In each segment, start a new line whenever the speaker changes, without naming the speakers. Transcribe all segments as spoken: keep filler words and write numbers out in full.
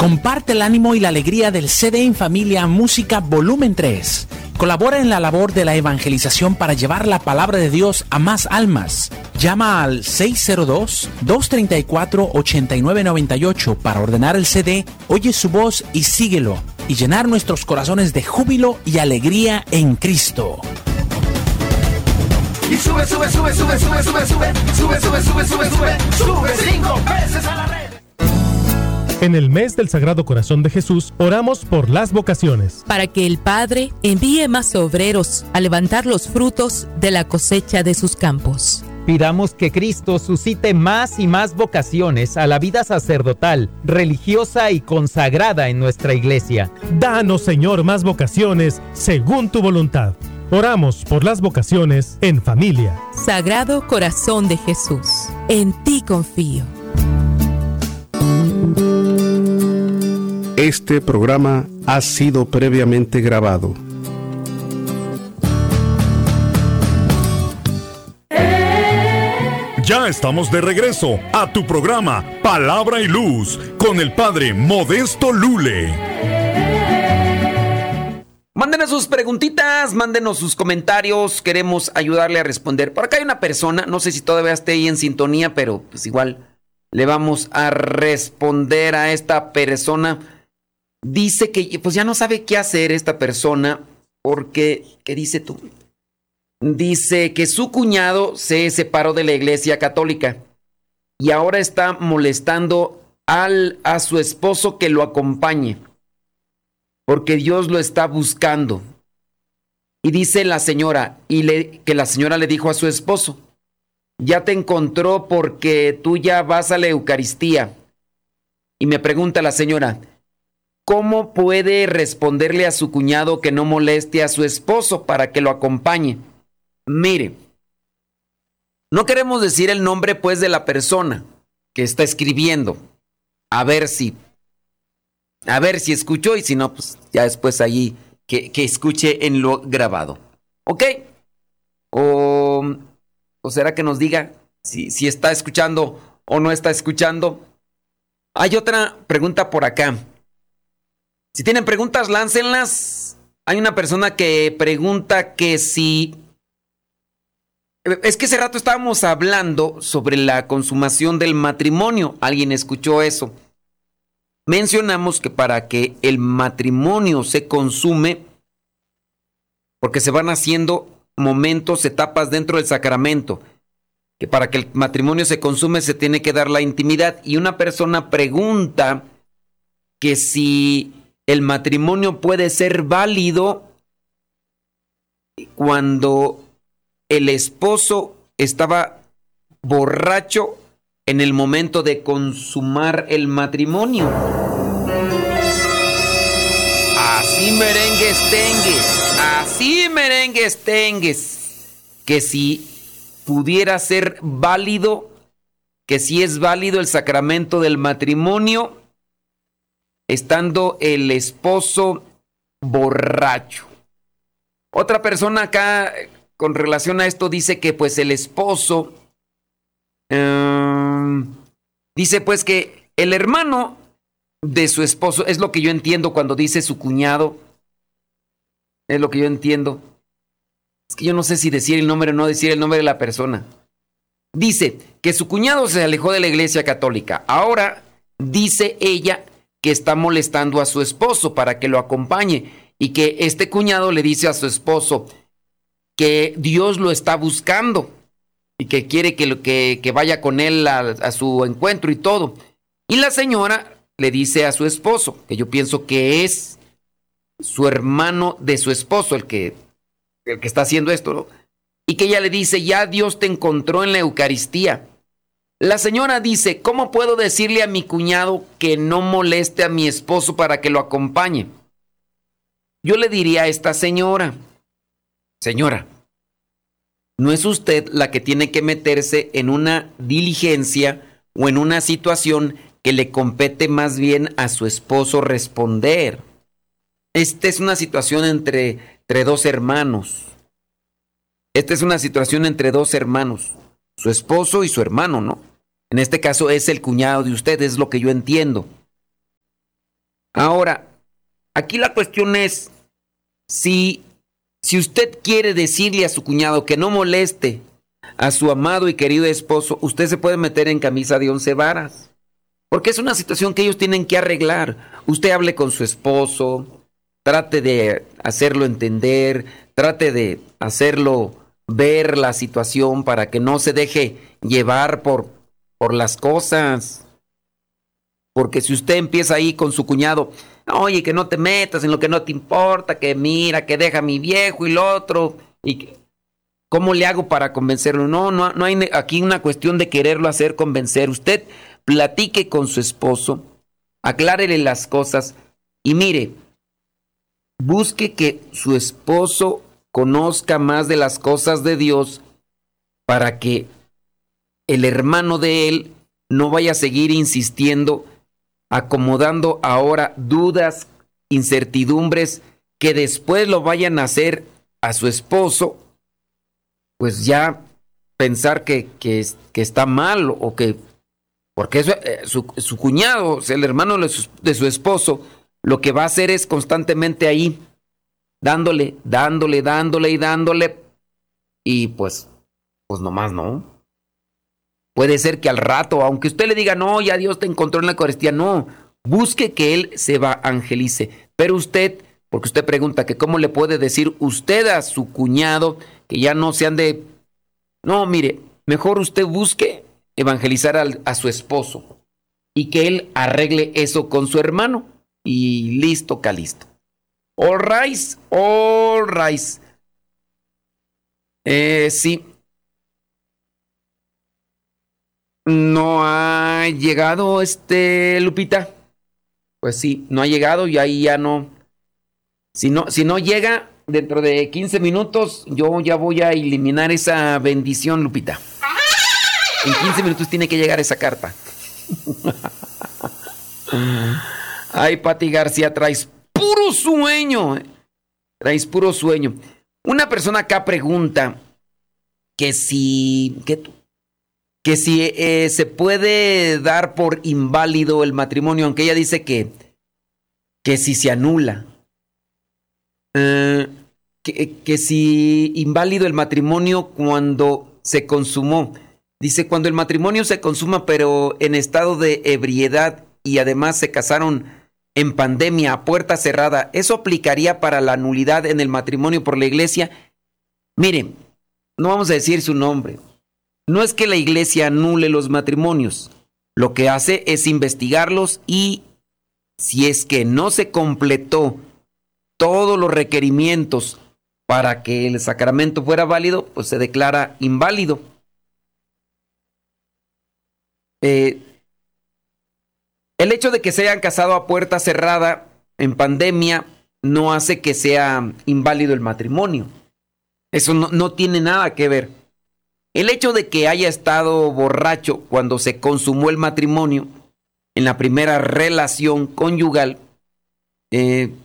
Comparte el ánimo y la alegría del C D En Familia Música Volumen tres. Colabora en la labor de la evangelización para llevar la palabra de Dios a más almas. Llama al seis cero dos, dos tres cuatro, ocho nueve nueve ocho para ordenar el C D, oye su voz y síguelo, y llenar nuestros corazones de júbilo y alegría en Cristo.
Y sube, sube, sube, sube, sube, sube, sube, sube, sube, sube, sube, sube, sube cinco veces a la red.
En el mes del Sagrado Corazón de Jesús, oramos por las vocaciones.
Para que el Padre envíe más obreros a levantar los frutos de la cosecha de sus campos.
Pidamos que Cristo suscite más y más vocaciones a la vida sacerdotal, religiosa y consagrada en nuestra iglesia.
Danos, Señor, más vocaciones según tu voluntad. Oramos por las vocaciones en familia.
Sagrado Corazón de Jesús, en ti confío.
Este programa ha sido previamente grabado.
Ya estamos de regreso a tu programa Palabra y Luz con el Padre Modesto Lule.
Mándenos sus preguntitas, mándenos sus comentarios, queremos ayudarle a responder. Por acá hay una persona, no sé si todavía esté ahí en sintonía, pero pues igual le vamos a responder a esta persona. Dice que pues ya no sabe qué hacer esta persona porque, ¿qué dice tú? Dice que su cuñado se separó de la iglesia católica y ahora está molestando al, a su esposo que lo acompañe porque Dios lo está buscando. Y dice la señora, y le, que la señora le dijo a su esposo, ya te encontró porque tú ya vas a la Eucaristía. Y me pregunta la señora, ¿cómo puede responderle a su cuñado que no moleste a su esposo para que lo acompañe? Mire, no queremos decir el nombre pues de la persona que está escribiendo. A ver si, a ver si escuchó y si no, pues ya después allí que, que escuche en lo grabado. ¿Ok? O, o será que nos diga si, si está escuchando o no está escuchando. Hay otra pregunta por acá. Si tienen preguntas, láncenlas. Hay una persona que pregunta que si... Es que hace rato estábamos hablando sobre la consumación del matrimonio. ¿Alguien escuchó eso? Mencionamos que para que el matrimonio se consume, porque se van haciendo momentos, etapas dentro del sacramento, que para que el matrimonio se consume se tiene que dar la intimidad. Y una persona pregunta que si el matrimonio puede ser válido cuando el esposo estaba borracho en el momento de consumar el matrimonio. Así merengues tengues, así merengues tengues, que si pudiera ser válido, que si es válido el sacramento del matrimonio, estando el esposo borracho. Otra persona acá con relación a esto dice que pues el esposo um, dice pues que el hermano de su esposo, es lo que yo entiendo cuando dice su cuñado, es lo que yo entiendo. Es que yo no sé si decir el nombre o no decir el nombre de la persona. Dice que su cuñado se alejó de la iglesia católica. Ahora dice ella que está molestando a su esposo para que lo acompañe y que este cuñado le dice a su esposo que Dios lo está buscando y que quiere que, que, que vaya con él a, a su encuentro y todo. Y la señora le dice a su esposo, que yo pienso que es su hermano de su esposo el que, el que está haciendo esto, ¿no? Y que ella le dice, ya Dios te encontró en la Eucaristía. La señora dice, ¿cómo puedo decirle a mi cuñado que no moleste a mi esposo para que lo acompañe? Yo le diría a esta señora, señora, no es usted la que tiene que meterse en una diligencia o en una situación que le compete más bien a su esposo responder. Esta es una situación entre, entre dos hermanos. Esta es una situación entre dos hermanos, su esposo y su hermano, ¿no? En este caso es el cuñado de usted, es lo que yo entiendo. Ahora, aquí la cuestión es, si, si usted quiere decirle a su cuñado que no moleste a su amado y querido esposo, usted se puede meter en camisa de once varas. Porque es una situación que ellos tienen que arreglar. Usted hable con su esposo, trate de hacerlo entender, trate de hacerlo ver la situación para que no se deje llevar por, por las cosas. Porque si usted empieza ahí con su cuñado, oye, que no te metas en lo que no te importa, que mira, que deja a mi viejo y lo otro, y que, ¿cómo le hago para convencerlo? No, no, no hay aquí una cuestión de quererlo hacer convencer. Usted platique con su esposo, aclárele las cosas y mire, busque que su esposo conozca más de las cosas de Dios para que el hermano de él no vaya a seguir insistiendo, acomodando ahora dudas, incertidumbres que después lo vayan a hacer a su esposo, pues ya pensar que, que, que está mal o que, porque eso, eh, su, su cuñado, o sea, el hermano de su, de su esposo, lo que va a hacer es constantemente ahí, dándole, dándole, dándole y dándole, y pues, pues nomás no. Puede ser que al rato, aunque usted le diga, no, ya Dios te encontró en la Eucaristía, no, busque que Él se evangelice. Pero usted, porque usted pregunta que cómo le puede decir usted a su cuñado que ya no se ande, no, mire, mejor usted busque evangelizar al, a su esposo y que él arregle eso con su hermano y listo, calisto. All right, all right. Eh, sí. No ha llegado este Lupita. Pues sí, no ha llegado y ahí ya no. Si no, si no llega dentro de quince minutos, yo ya voy a eliminar esa bendición, Lupita. En quince minutos tiene que llegar esa carta. Ay, Pati García, traes puro sueño. Traes puro sueño. Una persona acá pregunta que si, que, que si eh, se puede dar por inválido el matrimonio, aunque ella dice que, que si se anula. Uh, que, que si inválido el matrimonio cuando se consumó. Dice, cuando el matrimonio se consuma pero en estado de ebriedad y además se casaron en pandemia a puerta cerrada, ¿eso aplicaría para la nulidad en el matrimonio por la iglesia? Miren, no vamos a decir su nombre. No es que la iglesia anule los matrimonios. Lo que hace es investigarlos y si es que no se completó todos los requerimientos para que el sacramento fuera válido, pues se declara inválido. Eh, el hecho de que se hayan casado a puerta cerrada en pandemia no hace que sea inválido el matrimonio. Eso no, no tiene nada que ver. El hecho de que haya estado borracho cuando se consumó el matrimonio en la primera relación conyugal, eh,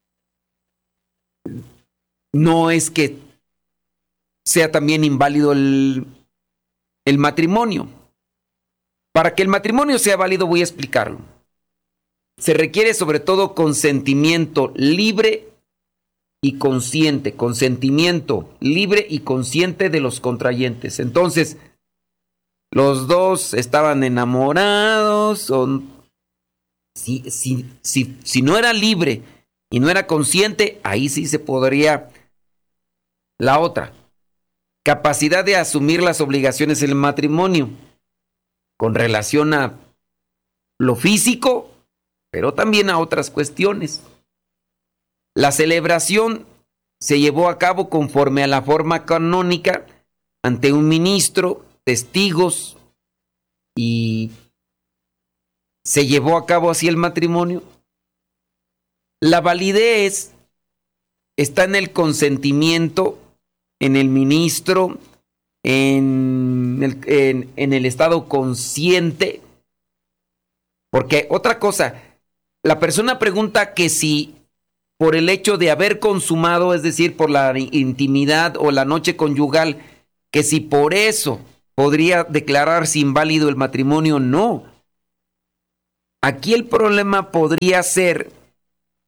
no es que sea también inválido el, el matrimonio. Para que el matrimonio sea válido, voy a explicarlo. Se requiere sobre todo consentimiento libre y consciente. Consentimiento libre y consciente de los contrayentes. Entonces, los dos estaban enamorados. O, si, si, si, si no era libre y no era consciente, ahí sí se podría. La otra, capacidad de asumir las obligaciones del matrimonio con relación a lo físico, pero también a otras cuestiones. La celebración se llevó a cabo conforme a la forma canónica ante un ministro, testigos, y se llevó a cabo así el matrimonio. La validez está en el consentimiento, en el ministro, En el, en, en el estado consciente. Porque otra cosa, la persona pregunta que si por el hecho de haber consumado, es decir, por la intimidad o la noche conyugal, que si por eso podría declararse inválido el matrimonio. No. Aquí el problema podría ser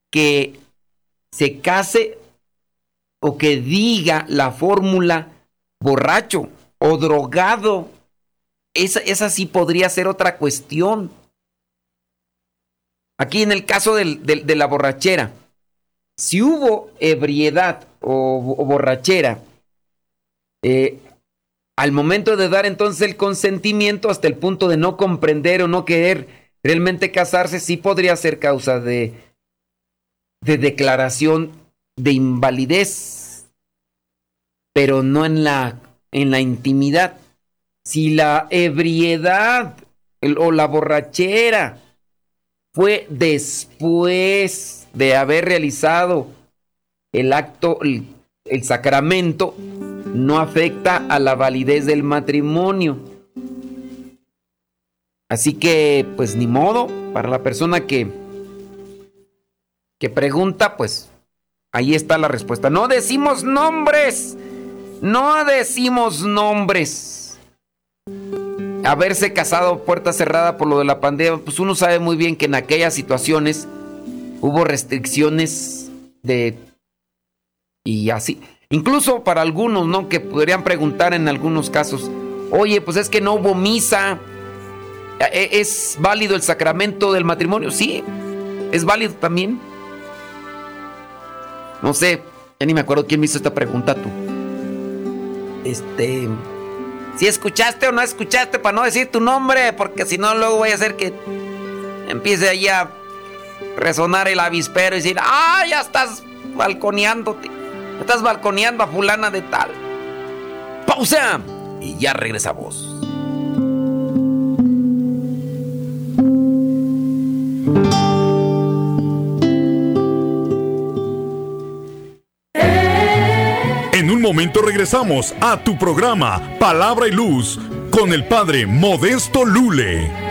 que se case o que diga la fórmula borracho o drogado. Esa, esa sí podría ser otra cuestión. Aquí en el caso del, del, de la borrachera, si hubo ebriedad o, o borrachera, eh, al momento de dar entonces el consentimiento hasta el punto de no comprender o no querer realmente casarse, sí podría ser causa de, de declaración de invalidez, pero no en la, en la intimidad. Si la ebriedad el, o la borrachera fue después de haber realizado el acto, el, el sacramento, no afecta a la validez del matrimonio. Así que, pues ni modo, para la persona que, que pregunta, pues ahí está la respuesta. No decimos nombres, no decimos nombres. Haberse casado a puerta cerrada por lo de la pandemia, pues uno sabe muy bien que en aquellas situaciones hubo restricciones de... y así. Incluso para algunos, ¿no? Que podrían preguntar en algunos casos, oye, pues es que no hubo misa. ¿Es válido el sacramento del matrimonio? Sí, es válido también. No sé, ya ni me acuerdo quién me hizo esta pregunta, tú. Este... Si escuchaste o no escuchaste, para no decir tu nombre, porque si no luego voy a hacer que empiece ahí a resonar el avispero y decir, ah, ya estás balconeándote, estás balconeando a fulana de tal. Pausa y ya regresamos.
En un momento regresamos a tu programa Palabra y Luz con el Padre Modesto Lule.